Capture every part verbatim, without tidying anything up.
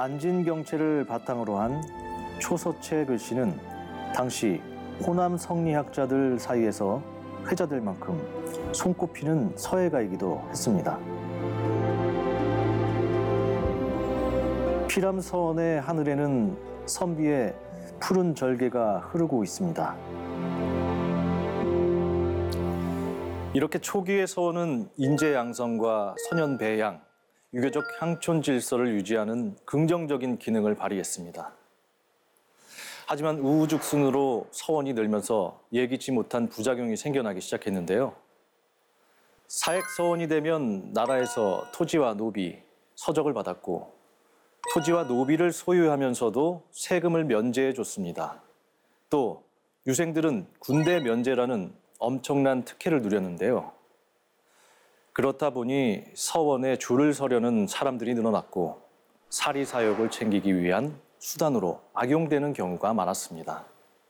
안진경체를 바탕으로 한 초서체 글씨는 당시 호남 성리학자들 사이에서 회자될 만큼 손꼽히는 서예가이기도 했습니다. 피람서원의 하늘에는 선비의 푸른 절개가 흐르고 있습니다. 이렇게 초기의 서원은 인재양성과 선연배양, 유교적 향촌 질서를 유지하는 긍정적인 기능을 발휘했습니다. 하지만 우후죽순으로 서원이 늘면서 예기치 못한 부작용이 생겨나기 시작했는데요. 사액서원이 되면 나라에서 토지와 노비, 서적을 받았고 토지와 노비를 소유하면서도 세금을 면제해 줬습니다. 또 유생들은 군대 면제라는 엄청난 특혜를 누렸는데요. 그렇다 보니 서원에 줄을 서려는 사람들이 늘어났고 사리사욕을 챙기기 위한 수단으로 악용되는 경우가 많았습니다.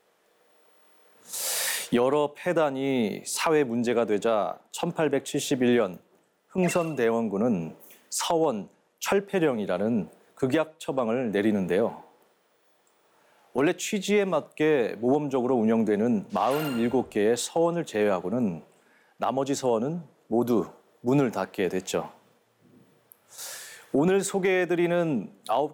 여러 폐단이 사회 문제가 되자 천팔백칠십일 년 흥선대원군은 서원 철폐령이라는 극약 처방을 내리는데요. 원래 취지에 맞게 모범적으로 운영되는 사십칠 개의 서원을 제외하고는 나머지 서원은 모두 문을 닫게 됐죠. 오늘 소개해드리는 아홉